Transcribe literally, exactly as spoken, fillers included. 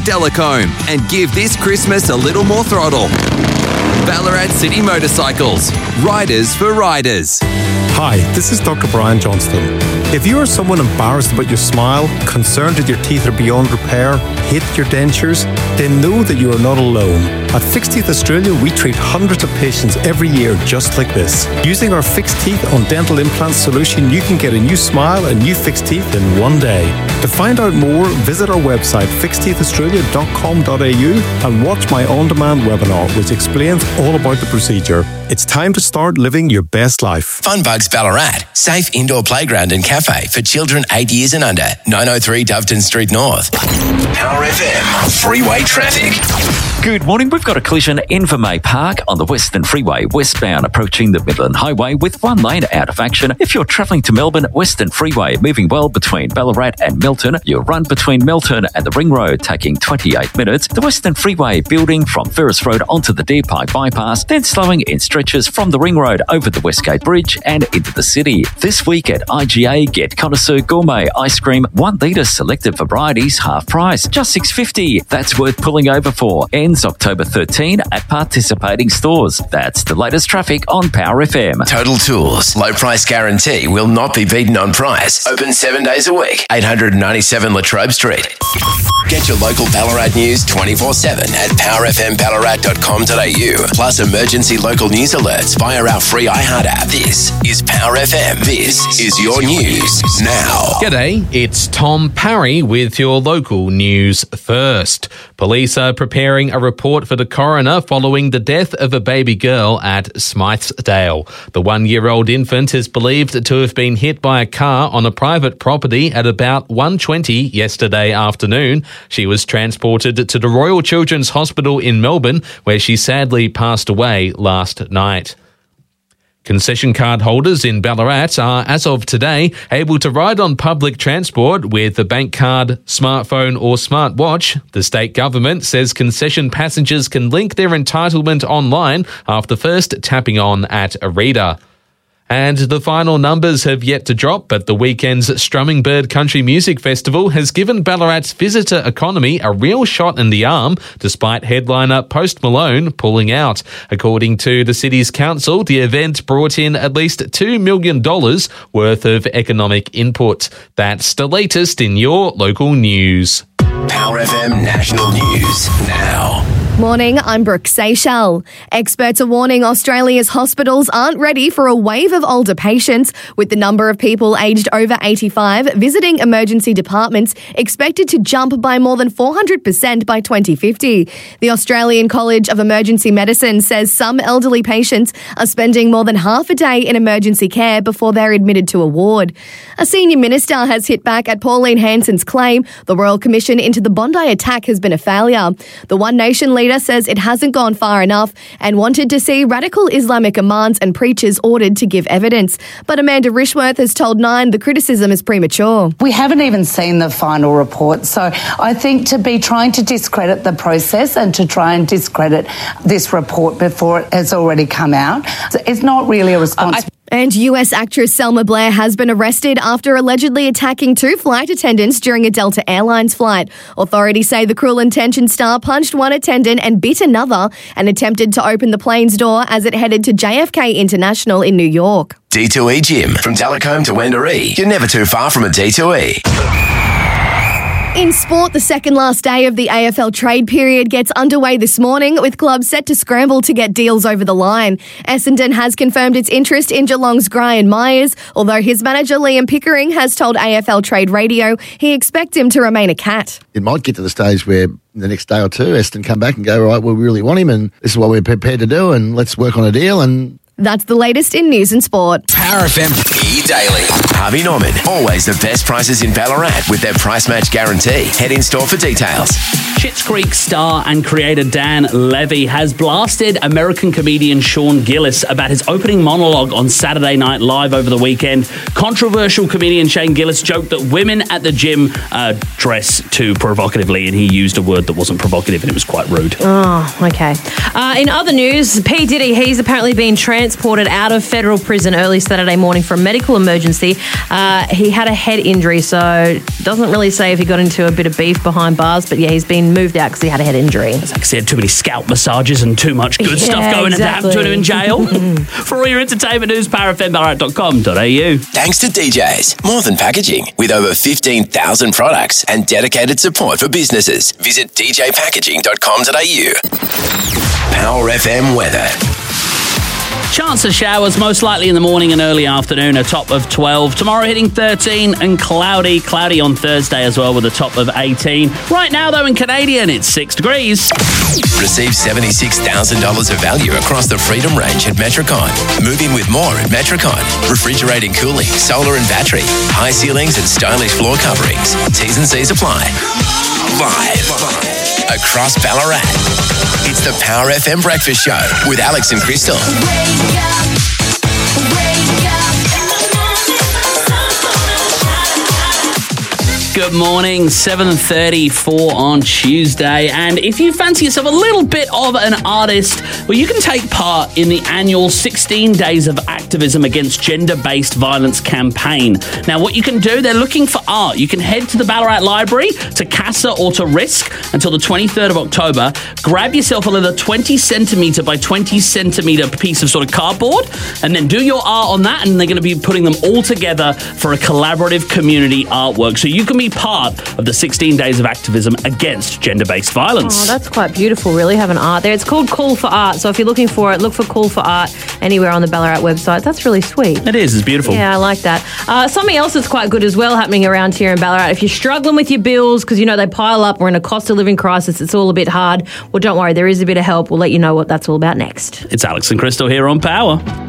Delacombe and give this Christmas a little more throttle. Ballarat City Motorcycles. Riders for riders. Hi, this is Doctor Brian Johnston. If you are someone embarrassed about your smile, concerned that your teeth are beyond repair, hate your dentures, then know that you are not alone. At Fixed Teeth Australia, we treat hundreds of patients every year just like this. Using our Fixed Teeth on Dental Implants solution, you can get a new smile and new fixed teeth in one day. To find out more, visit our website fixed teeth australia dot com dot a u and watch my on-demand webinar, which explains all about the procedure. It's time to start living your best life. Funbugs Ballarat, safe indoor playground and cafe for children eight years and under. nine oh three Doveton Street North. Power F M, freeway traffic. Good morning. We've got a collision in Vermey Park on the Western Freeway, westbound approaching the Midland Highway with one lane out of action. If you're travelling to Melbourne, Western Freeway moving well between Ballarat and Milton. Your run between Milton and the Ring Road taking twenty-eight minutes. The Western Freeway building from Ferris Road onto the Deer Park bypass, then slowing in stretches from the Ring Road over the Westgate Bridge and into the city. This week at I G A, get Connoisseur Gourmet Ice Cream, one litre selected varieties, half price, just six dollars fifty. That's worth pulling over for. Ends October thirteenth at participating stores. That's the latest traffic on Power F M. Total Tools, low price guarantee, will not be beaten on price. Open seven days a week. eight ninety-seven Latrobe Street. Get your local Ballarat news twenty-four seven at power f m ballarat dot com dot a u. Plus emergency local news alerts via our free iHeart app. This is Power F M. This is your news now. G'day, it's Tom Parry with your local news first. Police are preparing a report for the coroner following the death of a baby girl at Smythesdale. The one-year-old infant is believed to have been hit by a car on a private property at about one twenty yesterday afternoon. She was transported to the Royal Children's Hospital in Melbourne, where she sadly passed away last night. Concession card holders in Ballarat are, as of today, able to ride on public transport with a bank card, smartphone or smartwatch. The state government says concession passengers can link their entitlement online after first tapping on at a reader. And the final numbers have yet to drop, but the weekend's Strumming Bird Country Music Festival has given Ballarat's visitor economy a real shot in the arm, despite headliner Post Malone pulling out. According to the city's council, the event brought in at least two million dollars worth of economic input. That's the latest in your local news. Power F M National News now. Morning, I'm Brooke Seychelles. Experts are warning Australia's hospitals aren't ready for a wave of older patients, with the number of people aged over eighty-five visiting emergency departments expected to jump by more than four hundred percent by twenty fifty. The Australian College of Emergency Medicine says some elderly patients are spending more than half a day in emergency care before they're admitted to a ward. A senior minister has hit back at Pauline Hanson's claim the Royal Commission into the Bondi attack has been a failure. The One Nation leader says it hasn't gone far enough and wanted to see radical Islamic imams and preachers ordered to give evidence. But Amanda Rishworth has told Nine the criticism is premature. We haven't even seen the final report, so I think to be trying to discredit the process and to try and discredit this report before it has already come out, it's not really a response. Uh, I- And U S actress Selma Blair has been arrested after allegedly attacking two flight attendants during a Delta Airlines flight. Authorities say the Cruel Intentions star punched one attendant and bit another and attempted to open the plane's door as it headed to J F K International in New York. D two E Gym. From Delacombe to Wendouree. You're never too far from a D two E. In sport, the second last day of the A F L trade period gets underway this morning, with clubs set to scramble to get deals over the line. Essendon has confirmed its interest in Geelong's Gryan Myers, although his manager Liam Pickering has told A F L Trade Radio he expects him to remain a Cat. It might get to the stage where the next day or two, Essendon come back and go, right, we really want him and this is what we're prepared to do and let's work on a deal. And that's the latest in news and sport. Power F M E-Daily. Harvey Norman. Always the best prices in Ballarat with their price match guarantee. Head in store for details. Schitt's Creek star and creator Dan Levy has blasted American comedian Sean Gillis about his opening monologue on Saturday Night Live over the weekend. Controversial comedian Shane Gillis joked that women at the gym uh, dress too provocatively, and he used a word that wasn't provocative and it was quite rude. Oh, okay. Uh, in other news, P. Diddy, he's apparently been transported out of federal prison early Saturday morning for a medical medical emergency. Uh, he had a head injury, so doesn't really say if he got into a bit of beef behind bars, but yeah, he's been moved out because he had a head injury. It's like he had too many scalp massages and too much good Yeah, stuff going exactly. to him in jail. For all your entertainment news, power f m ballarat dot com dot a u. Thanks to D Js, more than packaging, with over fifteen thousand products and dedicated support for businesses. Visit d j packaging dot com dot a u. Power F M weather. Chance of showers most likely in the morning and early afternoon, a top of twelve. Tomorrow hitting thirteen and cloudy. Cloudy on Thursday as well with a top of eighteen. Right now, though, in Canadian, it's six degrees. Receive seventy-six thousand dollars of value across the Freedom range at Metricon. Move in with more at Metricon. Refrigerating, cooling, solar and battery, high ceilings and stylish floor coverings. T's and C's apply. Live across Ballarat. It's the Power F M Breakfast Show with Alex and Crystal. Good morning, seven thirty-four on Tuesday. And if you fancy yourself a little bit of an artist, well, you can take part in the annual sixteen Days of Activism Against Gender-Based Violence campaign. Now, what you can do, they're looking for art. You can head to the Ballarat Library, to CASA or to RISC until the twenty-third of October. Grab yourself a little twenty centimetre by twenty centimetre piece of sort of cardboard and then do your art on that, and they're going to be putting them all together for a collaborative community artwork. So you can be part of the sixteen Days of Activism Against Gender-Based Violence. Oh, that's quite beautiful, really, having art there. It's called Call for Art, so if you're looking for it, look for Call for Art anywhere on the Ballarat website. That's really sweet. It is, it's beautiful. Yeah, I like that. Uh, something else that's quite good as well happening around here in Ballarat. If you're struggling with your bills, because, you know, they pile up, we're in a cost of living crisis, it's all a bit hard, well, don't worry, there is a bit of help. We'll let you know what that's all about next. It's Alex and Crystal here on Power.